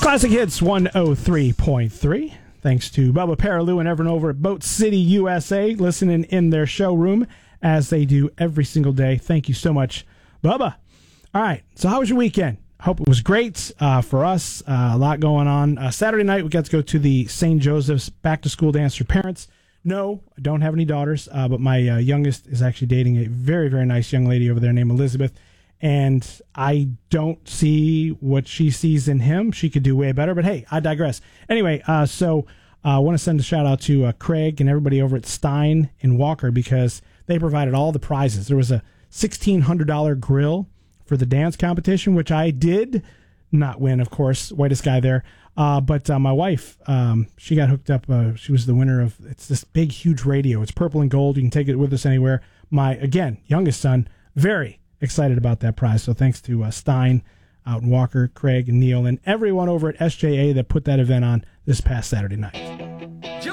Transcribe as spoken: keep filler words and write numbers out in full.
Classic Hits one oh three point three. Thanks to Bubba Paraloo and everyone over at Boat City U S A listening in their showroom as they do every single day. Thank you so much, Bubba. All right, so how was your weekend? Hope it was great uh, for us. Uh, a lot going on. Uh, Saturday night, we got to go to the Saint Joseph's back-to-school dance for parents. No, I don't have any daughters, uh, but my uh, youngest is actually dating a very, very nice young lady over there named Elizabeth. And I don't see what she sees in him. She could do way better, but hey, I digress. Anyway, uh, so I uh, want to send a shout out to uh, Craig and everybody over at Stein and Walker because they provided all the prizes. There was a sixteen hundred dollars grill for the dance competition, which I did not win, of course, whitest guy there. Uh, but uh, my wife, um, she got hooked up. Uh, she was the winner of, it's this big, huge radio. It's purple and gold. You can take it with us anywhere. My, again, youngest son, very excited about that prize. So thanks to uh, Stein out in Walker, Craig and Neil, and everyone over at S J A that put that event on this past Saturday night.